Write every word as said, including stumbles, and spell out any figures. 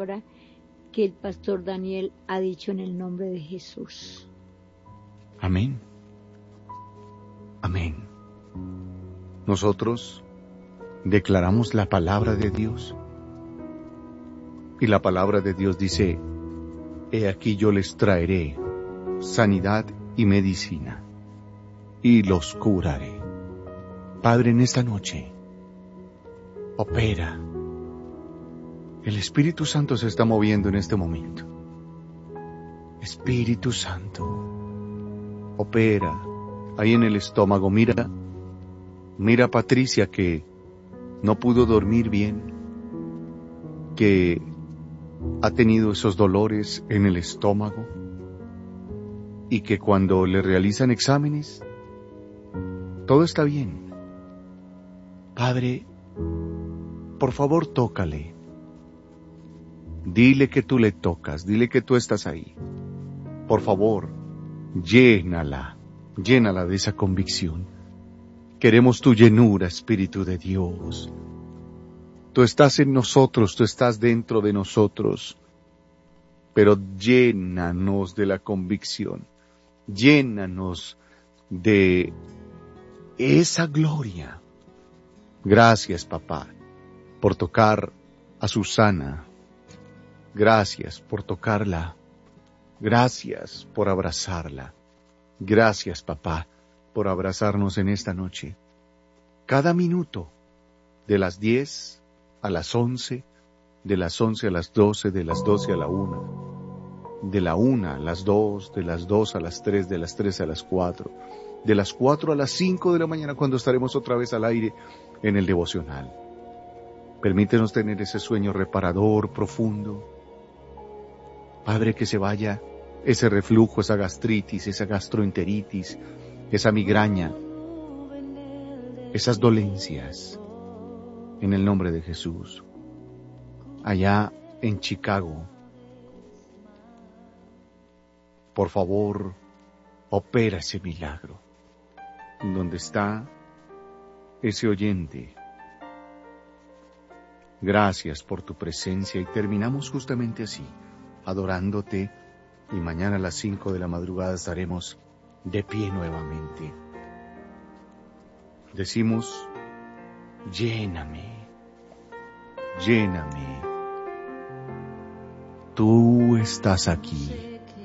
palabra que el pastor Daniel ha dicho en el nombre de Jesús. Amén. Amén. Nosotros declaramos la palabra de Dios. Y la palabra de Dios dice: he aquí yo les traeré sanidad y medicina, y los curaré. Padre, en esta noche, opera. El Espíritu Santo se está moviendo en este momento. Espíritu Santo, opera ahí en el estómago. Mira, mira a Patricia, que no pudo dormir bien, que ha tenido esos dolores en el estómago, y que cuando le realizan exámenes, todo está bien. Padre, por favor, tócale. Dile que tú le tocas, dile que tú estás ahí. Por favor, llénala, llénala de esa convicción. Queremos tu llenura, Espíritu de Dios. Tú estás en nosotros, tú estás dentro de nosotros, pero llénanos de la convicción, llénanos de esa gloria. Gracias, papá, por tocar a Susana. Gracias por tocarla. Gracias por abrazarla. Gracias, papá, por abrazarnos en esta noche. Cada minuto, de las diez a las once, de las once a las doce, de las doce a la una, de la una a las dos, de las dos a las tres, de las tres a las cuatro, de las cuatro a las cinco de la mañana, cuando estaremos otra vez al aire en el devocional. Permítenos tener ese sueño reparador, profundo. Padre, que se vaya ese reflujo, esa gastritis, esa gastroenteritis, esa migraña, esas dolencias, en el nombre de Jesús. Allá en Chicago, por favor, opera ese milagro. Donde está ese oyente, gracias por tu presencia, y terminamos justamente así, adorándote, y mañana a las cinco de la madrugada estaremos de pie nuevamente. Decimos: lléname, lléname. Tú estás aquí.